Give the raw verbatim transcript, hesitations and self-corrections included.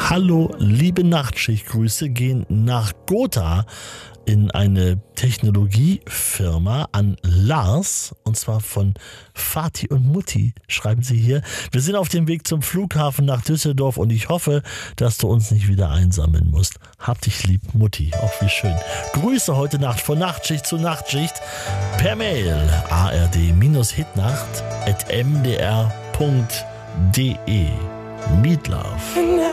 Hallo, liebe Nachtschichtgrüße gehen nach Gotha in eine Technologiefirma an Lars, und zwar von Vati und Mutti, schreiben sie hier. Wir sind auf dem Weg zum Flughafen nach Düsseldorf und ich hoffe, dass du uns nicht wieder einsammeln musst. Hab dich lieb, Mutti. Auch wie schön. Grüße heute Nacht von Nachtschicht zu Nachtschicht per Mail ard-hitnacht at m d r punkt d e. Meatloaf.